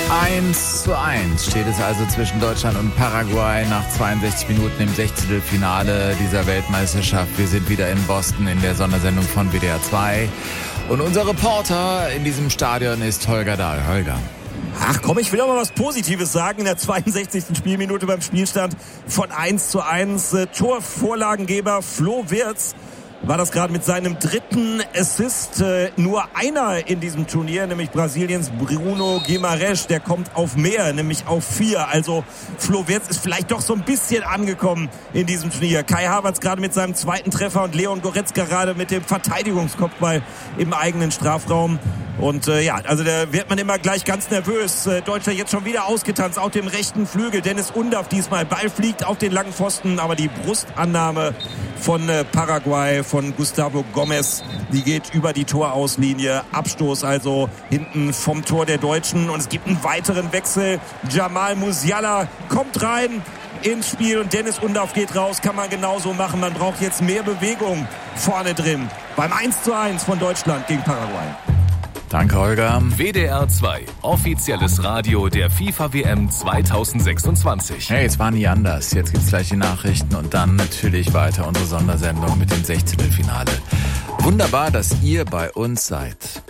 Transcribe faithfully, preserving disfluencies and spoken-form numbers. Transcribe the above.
eins zu eins steht es also zwischen Deutschland und Paraguay nach zweiundsechzig Minuten im Sechzehntelfinale dieser Weltmeisterschaft. Wir sind wieder in Boston in der Sondersendung von W D R zwei. Und unser Reporter in diesem Stadion ist Holger Dahl. Holger. Ach komm, ich will auch mal was Positives sagen. In der zweiundsechzigsten Spielminute beim Spielstand von eins zu eins. Äh, Torvorlagengeber Flo Wirtz war das gerade mit seinem dritten Assist. Äh, nur einer in diesem Turnier, nämlich Brasiliens Bruno Guimarães, der kommt auf mehr, nämlich auf vier. Also Flo Wirtz ist vielleicht doch so ein bisschen angekommen in diesem Turnier. Kai Havertz gerade mit seinem zweiten Treffer und Leon Goretzka gerade mit dem Verteidigungskopfball im eigenen Strafraum. Und äh, ja, also da wird man immer gleich ganz nervös. Äh, Deutschland jetzt schon wieder ausgetanzt auf dem rechten Flügel. Dennis Undaff diesmal. Ball fliegt auf den langen Pfosten, aber die Brustannahme von äh, Paraguay, von Gustavo Gomez, die geht über die Torauslinie. Abstoß also hinten vom Tor der Deutschen. Und es gibt einen weiteren Wechsel. Jamal Musiala kommt rein ins Spiel und Dennis Undaff geht raus. Kann man genauso machen. Man braucht jetzt mehr Bewegung vorne drin. Beim eins zu eins von Deutschland gegen Paraguay. Danke, Holger. W D R zwei, offizielles Radio der FIFA-W M zweitausendsechsundzwanzig. Hey, es war nie anders. Jetzt gibt's gleich die Nachrichten und dann natürlich weiter unsere Sondersendung mit dem Sechzehntelfinale. Wunderbar, dass ihr bei uns seid.